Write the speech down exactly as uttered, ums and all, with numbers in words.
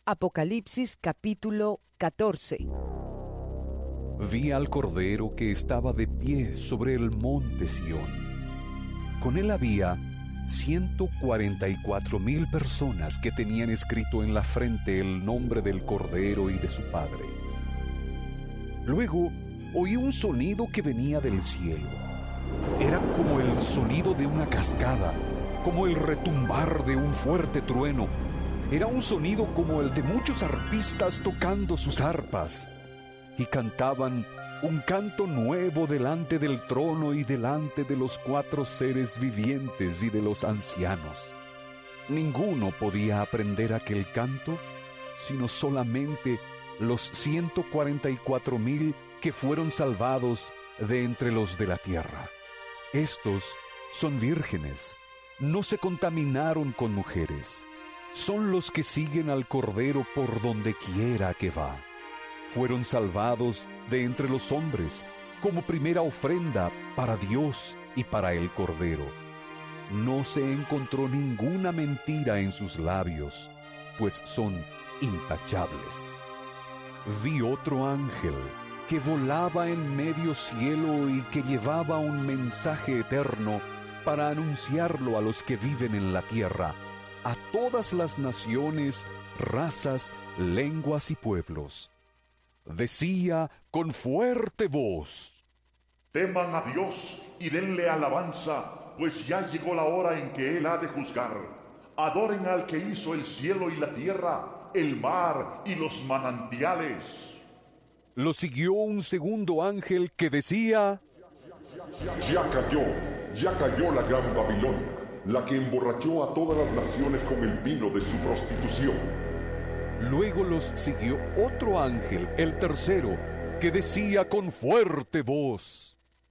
Apocalipsis capítulo catorce. Vi al Cordero que estaba de pie sobre el monte Sión. Con él había ciento cuarenta y cuatro mil personas que tenían escrito en la frente el nombre del Cordero y de su Padre. Luego oí un sonido que venía del cielo. Era como el sonido de una cascada, como el retumbar de un fuerte trueno. Era un sonido como el de muchos arpistas tocando sus arpas, y cantaban un canto nuevo delante del trono y delante de los cuatro seres vivientes y de los ancianos. Ninguno podía aprender aquel canto, sino solamente los ciento cuarenta y cuatro mil que fueron salvados de entre los de la tierra. Estos son vírgenes, no se contaminaron con mujeres. Son los que siguen al Cordero por donde quiera que va. Fueron salvados de entre los hombres como primera ofrenda para Dios y para el Cordero. No se encontró ninguna mentira en sus labios, pues son intachables. Vi otro ángel que volaba en medio cielo y que llevaba un mensaje eterno para anunciarlo a los que viven en la tierra, a todas las naciones, razas, lenguas y pueblos. Decía con fuerte voz: teman a Dios y denle alabanza, pues ya llegó la hora en que Él ha de juzgar. Adoren al que hizo el cielo y la tierra, el mar y los manantiales. Lo siguió un segundo ángel que decía: ya cayó, ya cayó la gran Babilonia, la que emborrachó a todas las naciones con el vino de su prostitución. Luego los siguió otro ángel, el tercero, que decía con fuerte voz: